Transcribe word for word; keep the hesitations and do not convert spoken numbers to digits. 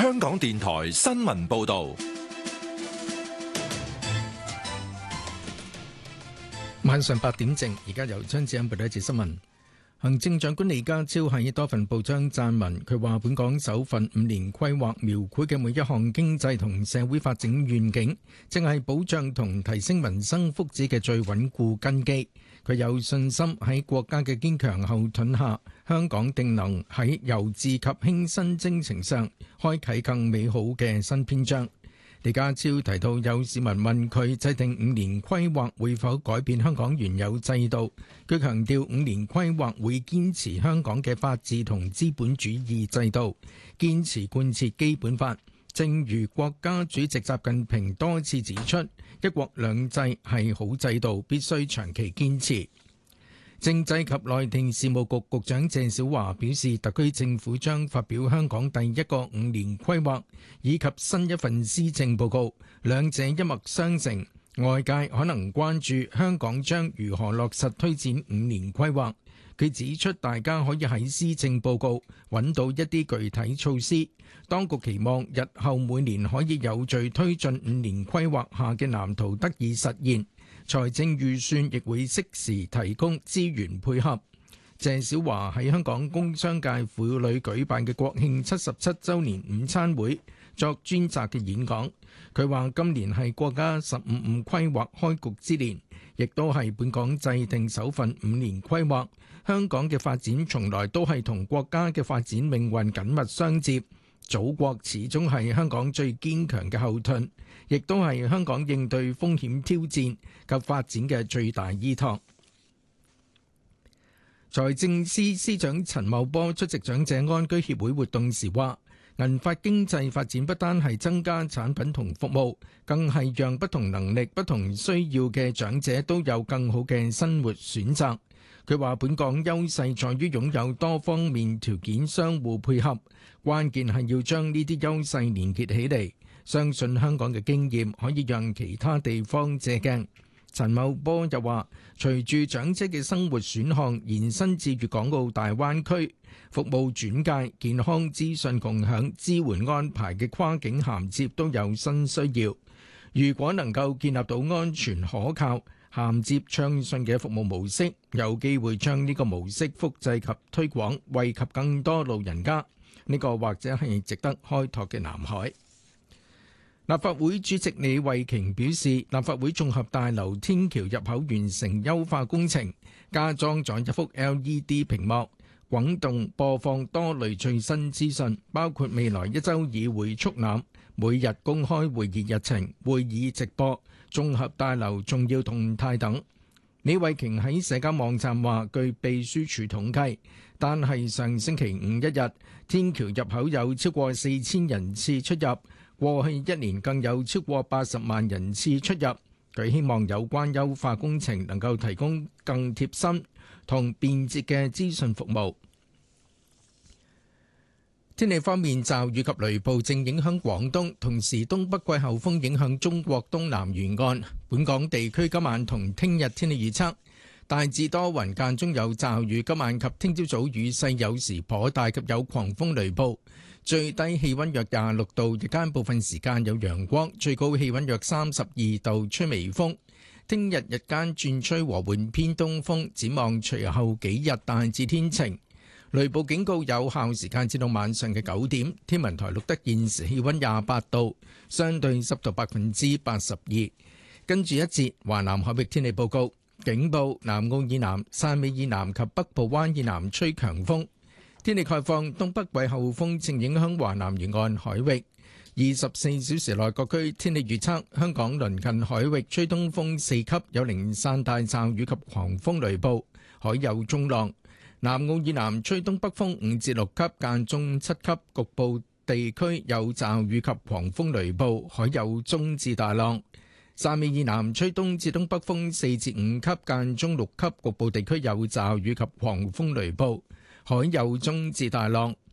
香港電台新聞報道。 晚上八點正，而家由張子欣報道一節新聞。行政長官李家超喺多份報章撰文，佢話本港首份五年規劃描繪嘅每一項經濟同社會發展願景，正係保障同提升民生福祉嘅最穩固根基。佢有信心喺國家嘅堅強後盾下，香港定能喺由治及興新征程上開啟更美好嘅新篇章。李家超提到，有市民問佢制定五年規劃會否改變香港原有制度，佢強調五年規劃會堅持香港嘅法治同資本主義制度，堅持貫徹基本法。正如國家主席習近平多次指出，一國兩制係好制度，必須長期堅持。政制及內地事務局局長鄭小華表示，特區政府將發表香港第一個五年規劃以及新一份施政報告，兩者一脈相承。外界可能關注香港將如何落實推展五年規劃。佢指出，大家可以喺施政報告揾到一啲具體措施。當局期望日後每年可以有序推進五年規劃下嘅藍圖得以實現。財政預算亦會適時提供資源配合。鄭小華喺香港工商界婦女舉辦嘅國慶七十七週年午餐會作專責嘅演講，佢話今年係國家十五五規劃開局之年，亦都係本港制定首份五年規劃。香港嘅發展從來都係同國家嘅發展命運緊密相接，祖國始終係香港最堅強嘅後盾，亦都係香港應對風險挑戰及發展嘅最大依託。財政司司長陳茂波出席長者安居協會活動時話，銀髮經濟發展不單係增加產品同服務，更係讓不同能力、不同需要嘅長者都有更好嘅生活選擇。佢話本港優勢在於擁有多方面條件相互配合，關鍵係要將呢啲優勢連結起嚟。相信香港嘅經驗可以讓其他地方借鏡。陳茂波又話，隨住長者嘅生活選項延伸至粵港澳大灣區，服務轉介、健康資訊共享、支援安排嘅跨境銜接都有新需要。如果能夠建立到安全可靠、銜接暢順嘅服務模式，有機會將呢個模式複製及推廣，惠及更多老人家。呢個或者係值得開拓嘅南海。立法會主席李慧瓊表示，立法會綜合大樓天橋入口完成優化工程，加裝咗一幅 L E D 屏幕，滾動播放多類最新資訊，包括未來一週議會速覽、每日公開會議日程、會議直播、綜合大樓重要動態等。李慧瓊喺社交網站話，據秘書處統計，單係上星期五一日，天橋入口有超過四千人次出入。過去一年更有超過八十萬人次出入。佢希望有關優化工程能夠提供更貼心同便捷嘅資訊服務。天氣方面，驟雨及雷暴正影響廣東，同時東北季候風影響中國東南沿岸。本港地區今晚同聽日天氣預測，大致多雲，間中有驟雨，今晚及聽朝早雨勢有時頗大及有狂風雷暴。最低氣溫約廿六度，日間部分時間有陽光，最高氣溫約三十二度，吹微風。聽日日間轉吹和緩偏東風，展望隨後幾日大致天晴。雷暴警告有效時間至到晚上嘅九點。天文台錄得現時氣溫廿八度，相對濕度百分之八十二。跟住一節華南海域天氣報告，警報：南澳以南、汕尾以南及北部灣以南吹強風。天氣概況，東北季候風正影響華南沿岸海域。二十四小時內各區天氣預測：香港鄰近海域吹東風四級，有零散大驟雨及狂風雷暴，海有中浪。南澳以南吹東北風五至六級，間中七級，局部地區有驟雨及狂風雷暴，海有中至大浪。汕尾以南吹東至東北風四至五級，間中六級，局部地區有驟雨及狂風雷暴，海有中至大浪。